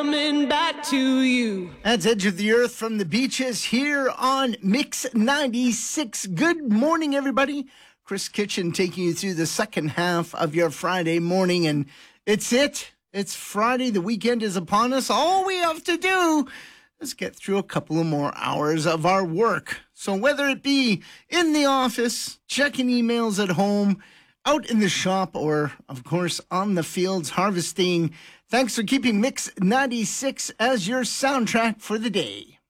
Coming back to you. That's Edge of the Earth from the Beaches here on Mix 96. Good morning, everybody. Chris Kitchen taking you through the second half of your Friday morning. And it's it. It's Friday. The weekend is upon us. All we have to do is get through a couple of more hours of our work. So whether it be in the office, checking emails at home, out in the shop, or, of course, on the fields harvesting, thanks for keeping Mix 96 as your soundtrack for the day.